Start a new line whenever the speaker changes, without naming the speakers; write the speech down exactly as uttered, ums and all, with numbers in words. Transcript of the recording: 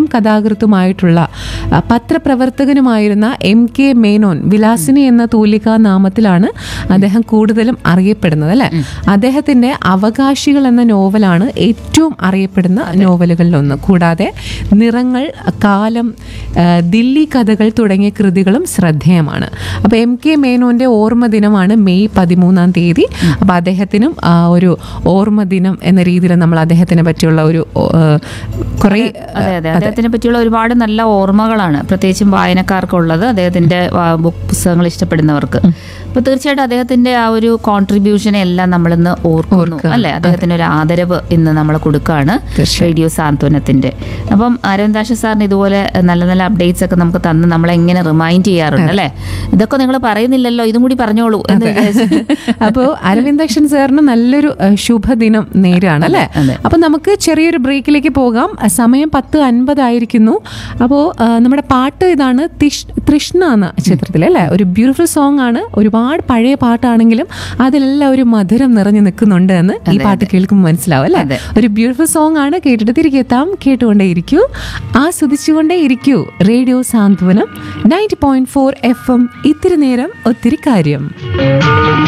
കഥാകൃത്തുമായിട്ടുള്ള ആ, പത്രപ്രവർത്തകനുമായിരുന്ന M K Menon, Vilasini എന്ന തൂലികാ നാമത്തിലാണ് അദ്ദേഹം കൂടുതലും അറിയപ്പെടുന്നത് അല്ലെ. അദ്ദേഹത്തിന്റെ അവകാശികൾ എന്ന നോവലാണ് ഏറ്റവും അറിയപ്പെടുന്ന നോവലുകളിലൊന്ന്. കൂടാതെ നിറങ്ങൾ, കാലം, ആ, ദില്ലി കഥകൾ തുടങ്ങിയ കൃതികളും ശ്രദ്ധേയമാണ്. അപ്പോൾ എം കെ മേനോന്റെ ഓർമ്മ ദിനമാണ് മെയ് പതിമൂന്നാം തീയതി. അപ്പോൾ അദ്ദേഹത്തിനും ആ, ഒരു ഓർമ്മ ദിനം എന്ന രീതിയിൽ നമ്മൾ അദ്ദേഹത്തിനെ പറ്റിയുള്ള ഒരു കുറേ
അതെ അതെ അദ്ദേഹത്തിനെ പറ്റിയുള്ള ഒരുപാട് നല്ല ഓർമ്മകളാണ് പ്രത്യേകിച്ചും വായനക്കാർക്കുള്ളത്, അദ്ദേഹത്തിന്റെ ബുക്ക് പുസ്തകങ്ങൾ ഇഷ്ടപ്പെടുന്നവർക്ക്. അപ്പൊ തീർച്ചയായിട്ടും അദ്ദേഹത്തിന്റെ ആ ഒരു കോൺട്രിബ്യൂഷനെ എല്ലാം നമ്മളിന്ന് ഓർക്കുന്നു അല്ലെ. അദ്ദേഹത്തിന് ഒരു ആദരവ് ഇന്ന് നമ്മൾ കൊടുക്കുകയാണ് റേഡിയോ സാന്ത്വനത്തിന്റെ. അപ്പം അരവിന്ദാക്ഷ സാറിന് ഇതുപോലെ നല്ല നല്ല അപ്ഡേറ്റ്സ് ഒക്കെ നമുക്ക് തന്ന് നമ്മളെ എങ്ങനെ റിമൈൻഡ് ചെയ്യാറുണ്ട് അല്ലെ. ഇതൊക്കെ നിങ്ങൾ പറയുന്നില്ലല്ലോ, ഇതും കൂടി പറഞ്ഞോളൂ എന്ന് വിചാരിച്ചു.
അപ്പോൾ അരവിന്ദാക്ഷൻ സാറിന് നല്ലൊരു അഹ്, ശുഭദിനം നേരാണ് അല്ലെ. അപ്പൊ നമുക്ക് ചെറിയൊരു ബ്രേക്കിലേക്ക് പോകാം. സമയം പത്ത് അൻപതായിരിക്കുന്നു. അപ്പോൾ നമ്മുടെ പാട്ട് ഇതാണ്, തൃഷ്ണ എന്ന ചിത്രത്തിൽ അല്ലെ. ഒരു ബ്യൂട്ടിഫുൾ സോങ് ആണ്, ഒരുപാട് പഴയ പാട്ടാണെങ്കിലും അതിലെല്ലാം ഒരു മധുരം നിറഞ്ഞു നിൽക്കുന്നുണ്ട് എന്ന് ഈ പാട്ട് കേൾക്കുമ്പോൾ മനസ്സിലാവും അല്ലെ. ഒരു ബ്യൂട്ടിഫുൾ സോങ് ആണ്. കേട്ടിട്ട് തിരികെ എത്താം. കേട്ടുകൊണ്ടേ ഇരിക്കൂ, ആസ്വദിച്ചുകൊണ്ടേ ഇരിക്കൂ. റേഡിയോ സാന്ത്വനം ninety point four F M. ഇത്തിരി നേരം ഒത്തിരി കാര്യം.